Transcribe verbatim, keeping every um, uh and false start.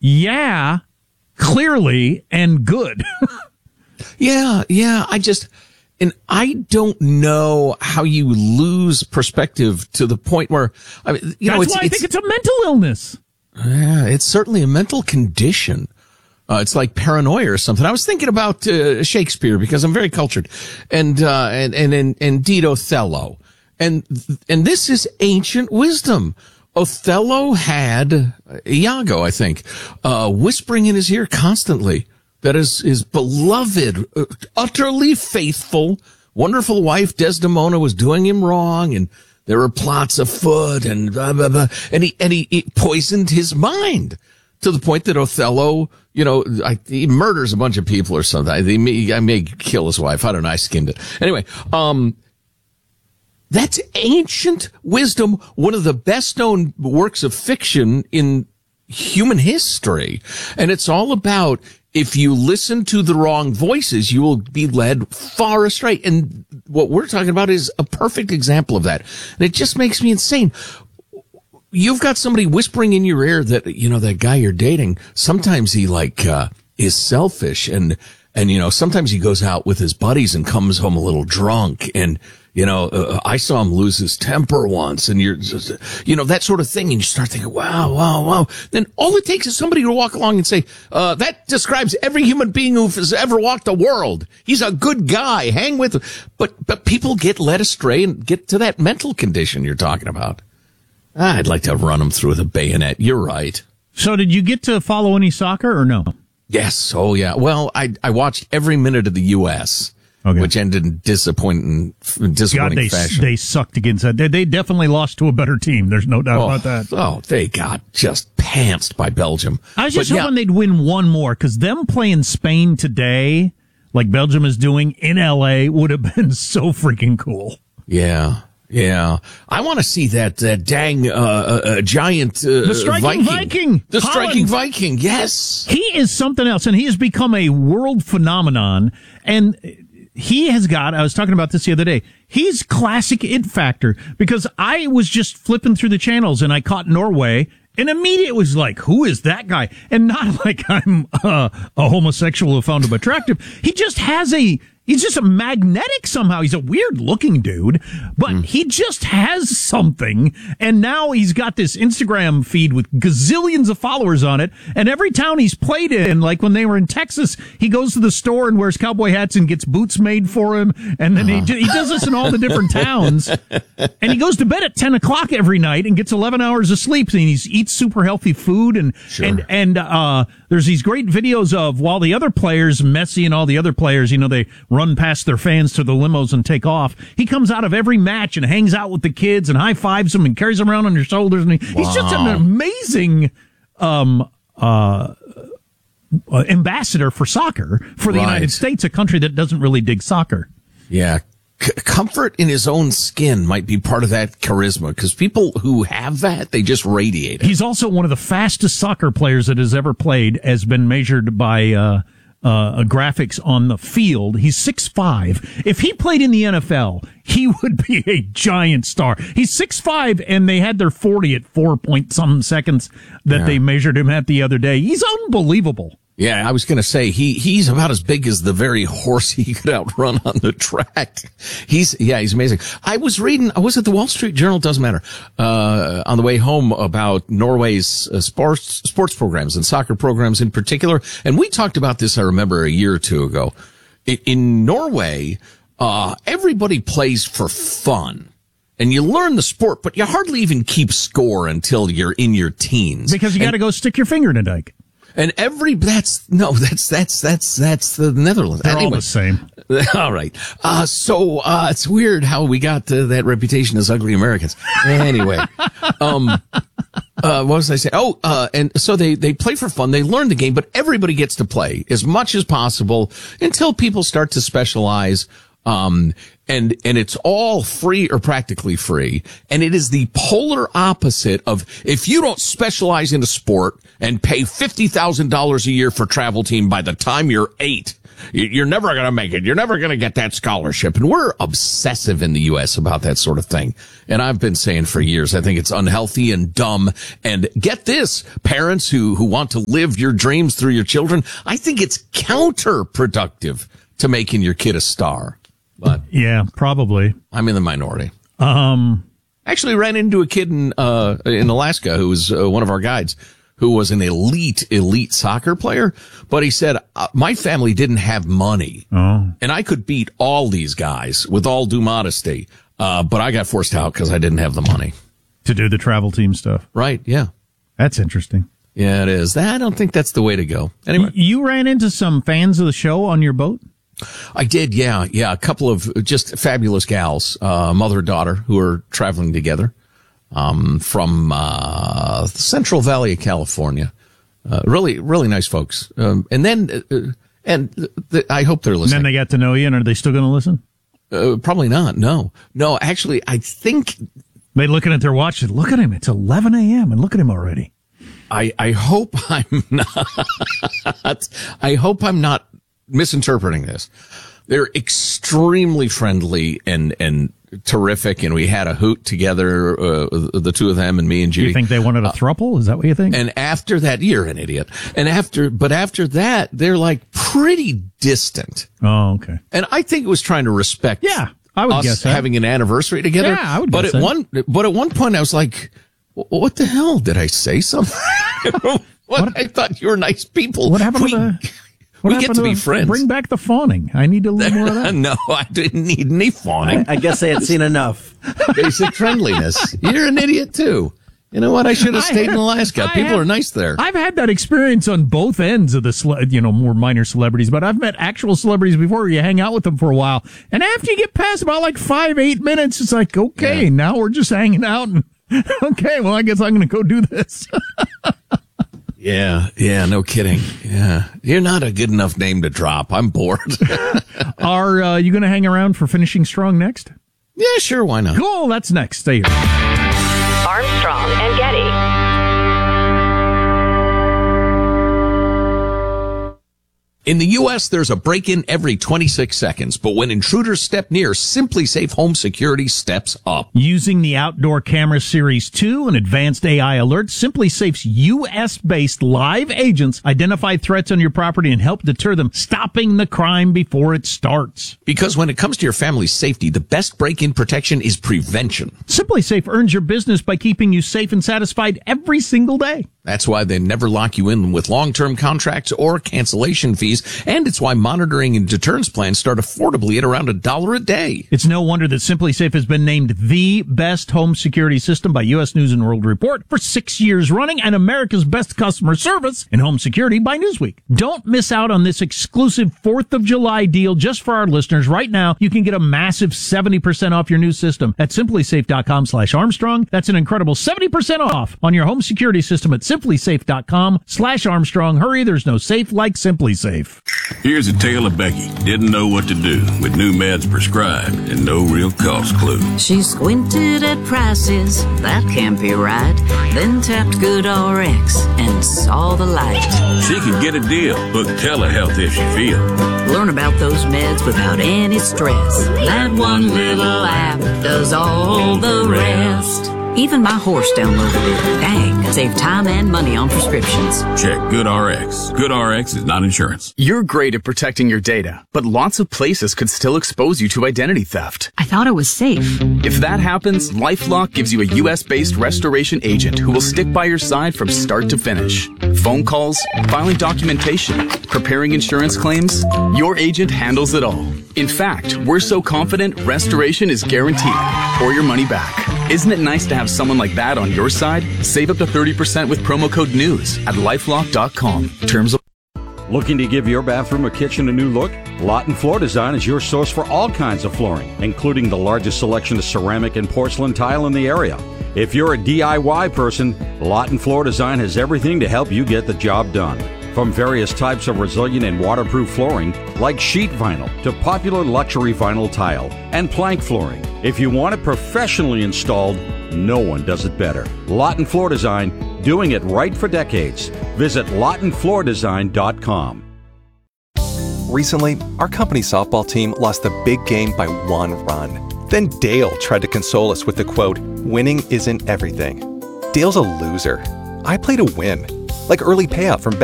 yeah, clearly, and good. yeah, yeah. I just, and I don't know how you lose perspective to the point where, I mean, you know, That's it's, why I it's, think it's a mental illness. Yeah, it's certainly a mental condition. Uh, it's like paranoia or something. I was thinking about uh, Shakespeare because I'm very cultured, and uh, and and and, and Deed Othello, and and this is ancient wisdom. Othello had Iago, I think, uh, whispering in his ear constantly that his his beloved, uh, utterly faithful, wonderful wife Desdemona was doing him wrong, and there were plots afoot, and blah blah blah, and he and he, he poisoned his mind. To the point that Othello, you know, I, he murders a bunch of people or something. He may, I may kill his wife. I don't know. I skimmed it. Anyway, um, that's ancient wisdom. One of the best known works of fiction in human history. And it's all about if you listen to the wrong voices, you will be led far astray. And what we're talking about is a perfect example of that. And it just makes me insane. You've got somebody whispering in your ear that, you know, that guy you're dating, sometimes he like, uh, is selfish and, and, you know, sometimes he goes out with his buddies and comes home a little drunk and, you know, uh, I saw him lose his temper once and you're just, you know, that sort of thing. And you start thinking, wow, wow, wow. Then all it takes is somebody to walk along and say, uh, that describes every human being who has ever walked the world. He's a good guy. Hang with him. But, but people get led astray and get to that mental condition you're talking about. I'd like to run them through with a bayonet. You're right. So did you get to follow any soccer or no? Yes. Oh, yeah. Well, I I watched every minute of the U S, okay. Which ended in disappointing, disappointing God, they, fashion. They sucked against that. They, they definitely lost to a better team. There's no doubt oh, about that. Oh, they got just pantsed by Belgium. I was just but, hoping yeah. they'd win one more, because them playing Spain today, like Belgium is doing in L A, would have been so freaking cool. Yeah. Yeah, I want to see that that dang uh, uh, giant uh, the striking Viking. Viking. The Holland. striking Viking. Yes, he is something else, and he has become a world phenomenon. And he has got. I was talking about this the other day. He's classic it factor, because I was just flipping through the channels and I caught Norway. And immediately it was like, who is that guy? And not like I'm uh, a homosexual who found him attractive. He just has a, he's just a magnetic somehow. He's a weird looking dude, but mm. he just has something. And now he's got this Instagram feed with gazillions of followers on it. And every town he's played in, like when they were in Texas, he goes to the store and wears cowboy hats and gets boots made for him. And then uh-huh. he, he does this in all the different towns. And he goes to bed at ten o'clock every night and gets eleven hours of sleep. And he's eats super healthy food. And, sure. and, and, uh, there's these great videos of while the other players, Messi and all the other players, you know, they run past their fans to the limos and take off. He comes out of every match and hangs out with the kids and high fives them and carries them around on your shoulders. And he, wow. he's just an amazing, um, uh, uh, ambassador for soccer for the right. United States, a country that doesn't really dig soccer. Yeah. C- comfort in his own skin might be part of that charisma, because people who have that, they just radiate it. He's also one of the fastest soccer players that has ever played, has been measured by uh, uh graphics on the field. He's six five. If he played in the N F L, he would be a giant star. He's six five, and they had their forty at four point some seconds that yeah. they measured him at the other day. He's unbelievable. Yeah, I was going to say, he, he's about as big as the very horse he could outrun on the track. He's, yeah, he's amazing. I was reading, I was at the Wall Street Journal, doesn't matter, uh, on the way home about Norway's uh, sports, sports programs and soccer programs in particular. And we talked about this, I remember, a year or two ago. In, in Norway, uh, everybody plays for fun. And you learn the sport, but you hardly even keep score until you're in your teens. Because you got to go stick your finger in a dike. And every, that's, no, that's, that's, that's, that's the Netherlands. They're anyway, all the same. All right. Uh, so, uh, it's weird how we got uh, that reputation as ugly Americans. Anyway, um, uh, what was I saying? Oh, uh, and so they, they play for fun. They learn the game, but everybody gets to play as much as possible until people start to specialize. Um, and, and it's all free or practically free. And it is the polar opposite of if you don't specialize in a sport and pay fifty thousand dollars a year for travel team by the time you're eight, You're never going to make it. You're never going to get that scholarship. And we're obsessive in the U S about that sort of thing. And I've been saying for years, I think it's unhealthy and dumb. And get this, parents who, who want to live your dreams through your children, I think it's counterproductive to making your kid a star. But yeah, probably. I'm in the minority. Um, Actually ran into a kid in, uh, in Alaska who was uh, one of our guides, who was an elite, elite soccer player. But he said, uh, my family didn't have money. Oh. And I could beat all these guys with all due modesty. Uh, but I got forced out because I didn't have the money. To do the travel team stuff. Right. Yeah. That's interesting. Yeah, it is. I don't think that's the way to go. Anyway. Y- you ran into some fans of the show on your boat? I did. Yeah. Yeah. A couple of just fabulous gals, uh, mother and daughter who are traveling together. Um, from, uh, the Central Valley of California. Uh, really, really nice folks. Um, and then, uh, and th- th- I hope they're listening. And then they got to know you, and are they still going to listen? Uh, probably not. No, no, actually, I think they looking at their watch and look at him. It's eleven a.m. and look at him already. I, I hope I'm not, I hope I'm not misinterpreting this. They're extremely friendly and, and terrific. And we had a hoot together, uh, the two of them and me and Judy. You think they wanted a throuple? Is that what you think? And after that, you're an idiot. And after, but after that, they're like pretty distant. Oh, okay. And I think it was trying to respect. Yeah, I would us guess that. having an anniversary together. Yeah, I would but guess at that. one, but at one point I was like, what the hell? Did I say something? what? What? I thought you were nice people. What happened we, to the... What we get to be the, friends. Bring back the fawning. I need a little more of that. No, I didn't need any fawning. I guess they had seen enough. Basic friendliness. You're an idiot too. You know what? I should have I stayed have, in Alaska. I People have, are nice there. I've had that experience on both ends of the, cele- you know, more minor celebrities, but I've met actual celebrities before where you hang out with them for a while. And after you get past about like five, eight minutes, it's like, okay, yeah. Now we're just hanging out. And okay, well, I guess I'm going to go do this. Yeah, yeah, no kidding. Yeah. You're not a good enough name to drop. I'm bored. Are uh, you going to hang around for Finishing Strong next? Yeah, sure, why not? Cool, that's next. Stay here. Armstrong and Getty. In the U S, there's a break-in every twenty-six seconds, but when intruders step near, Simply Safe Home Security steps up. Using the Outdoor Camera Series two and advanced A I alerts, Simply Safe's U S-based live agents identify threats on your property and help deter them, stopping the crime before it starts. Because when it comes to your family's safety, the best break-in protection is prevention. Simply Safe earns your business by keeping you safe and satisfied every single day. That's why they never lock you in with long-term contracts or cancellation fees. And it's why monitoring and deterrence plans start affordably at around a dollar a day. It's no wonder that Simply Safe has been named the best home security system by U S News and World Report for six years running and America's best customer service in home security by Newsweek. Don't miss out on this exclusive fourth of July deal just for our listeners. Right now, you can get a massive seventy percent off your new system at simplysafe.com slash Armstrong. That's an incredible seventy percent off on your home security system at simplysafe.com slash Armstrong. Hurry, there's no safe like Simply Safe. Here's a tale of Becky. Didn't know what to do with new meds prescribed and no real cost clue. She squinted at prices, that can't be right. Then tapped GoodRx and saw the light. She could get a deal. Book telehealth if she feel. Learn about those meds without any stress. That one little app does all the rest. Even my horse downloaded it. Dang, save time and money on prescriptions. Check GoodRx. GoodRx is not insurance. You're great at protecting your data, but lots of places could still expose you to identity theft. I thought it was safe. If that happens, LifeLock gives you a U S-based restoration agent who will stick by your side from start to finish. Phone calls, filing documentation, preparing insurance claims, your agent handles it all. In fact, we're so confident restoration is guaranteed or your money back. Isn't it nice to have someone like that on your side? Save up to thirty percent with promo code NEWS at lifelock dot com. Terms of Looking to give your bathroom or kitchen a new look? Lawton Floor Design is your source for all kinds of flooring, including the largest selection of ceramic and porcelain tile in the area. If you're a D I Y person, Lawton Floor Design has everything to help you get the job done. From various types of resilient and waterproof flooring, like sheet vinyl, to popular luxury vinyl tile and plank flooring. If you want it professionally installed, no one does it better. Lawton Floor Design, doing it right for decades. Visit lawton floor design dot com. Recently, our company softball team lost the big game by one run. Then Dale tried to console us with the quote, "Winning isn't everything." Dale's a loser. I play to win, like early payout from